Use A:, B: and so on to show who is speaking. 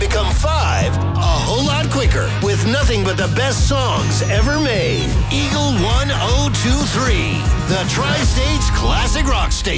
A: become 5 a whole lot quicker with nothing but the best songs ever made. Eagle 1023, the Tri-States Classic Rock Station.